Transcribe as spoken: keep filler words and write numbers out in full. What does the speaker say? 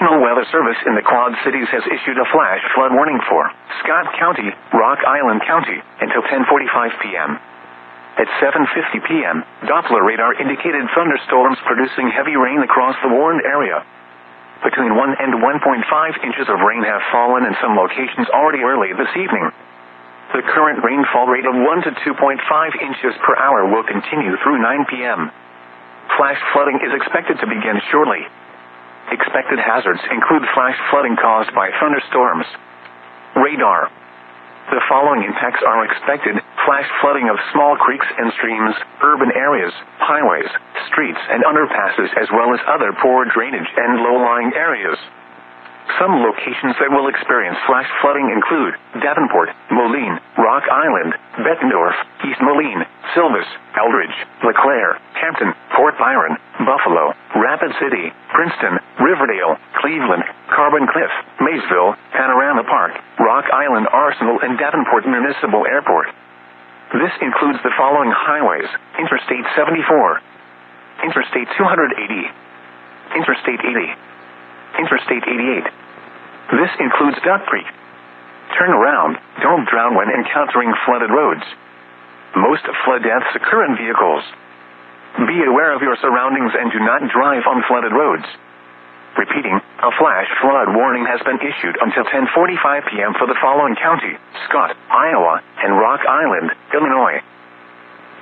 National Weather Service in the Quad Cities has issued a flash flood warning for Scott County, Rock Island County, until ten forty-five p.m. At seven fifty p.m., Doppler radar indicated thunderstorms producing heavy rain across the warned area. Between one and one point five inches of rain have fallen in some locations already early this evening. The current rainfall rate of one to two point five inches per hour will continue through nine p.m. Flash flooding is expected to begin shortly. Expected hazards include flash flooding caused by thunderstorms. Radar. The following impacts are expected: flash flooding of small creeks and streams, urban areas, highways, streets and underpasses, as well as other poor drainage and low-lying areas. Some locations that will experience flash flooding include Davenport, Moline, Rock Island, Bettendorf, East Moline, Silvis, Eldridge, LeClaire, Hampton, Port Byron, Buffalo, Rapid City, Princeton, Riverdale, Cleveland, Carbon Cliff, Maysville, Panorama Park, Rock Island Arsenal, and Davenport Municipal Airport. This includes the following highways: Interstate seventy-four, Interstate two eighty, Interstate eighty, Interstate eighty-eight. This includes Duck Creek. Turn around, don't drown when encountering flooded roads. Most flood deaths occur in vehicles. Be aware of your surroundings and do not drive on flooded roads. Repeating, a flash flood warning has been issued until ten forty-five p.m. for the following county: Scott, Iowa, and Rock Island, Illinois.